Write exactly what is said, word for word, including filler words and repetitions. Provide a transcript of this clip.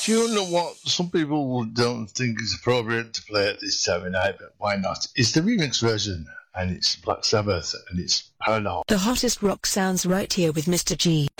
you know what? Some people don't think it's appropriate to play at this time of night, but why not? It's the remix version, and it's Black Sabbath, and it's Paradox. The hottest rock sounds right here with Mister G.